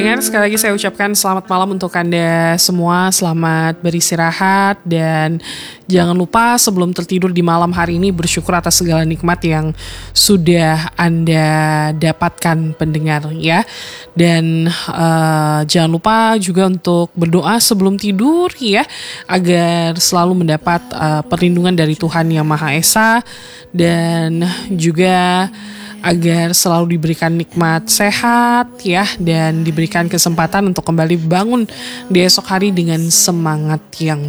pendengar, sekali lagi saya ucapkan selamat malam untuk Anda semua. Selamat beristirahat dan jangan lupa sebelum tertidur di malam hari ini bersyukur atas segala nikmat yang sudah Anda dapatkan, pendengar ya. Dan jangan lupa juga untuk berdoa sebelum tidur ya, agar selalu mendapat perlindungan dari Tuhan Yang Maha Esa, dan juga agar selalu diberikan nikmat sehat ya, dan diberikan kesempatan untuk kembali bangun di esok hari dengan semangat yang